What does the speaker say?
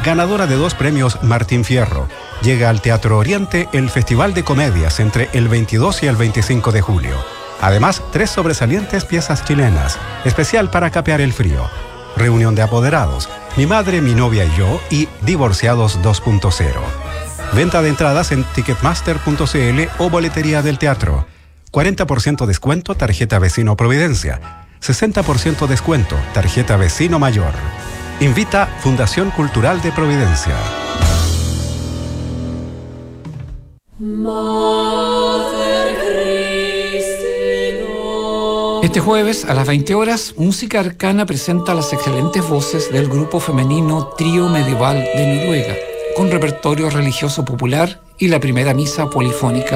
ganadora de 2 premios Martín Fierro. Llega al Teatro Oriente el Festival de Comedias entre el 22 y el 25 de julio. Además, 3 sobresalientes piezas chilenas, especial para capear el frío. Reunión de apoderados, Mi madre, mi novia y yo y Divorciados 2.0. Venta de entradas en ticketmaster.cl o boletería del teatro. 40% descuento tarjeta Vecino Providencia. 60% descuento tarjeta Vecino Mayor. Invita Fundación Cultural de Providencia. Este jueves a las 20 horas, Música Arcana presenta las excelentes voces del grupo femenino Trío Medieval de Noruega, con repertorio religioso popular y la primera misa polifónica